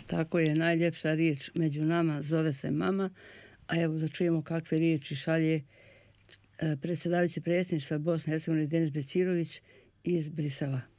Tako je, najljepša riječ među nama zove se mama, a evo da čujemo kakve riječi šalje predsjedavajući predsjedništva Bosne i Hercegovine Denis Bećirović iz Brisela.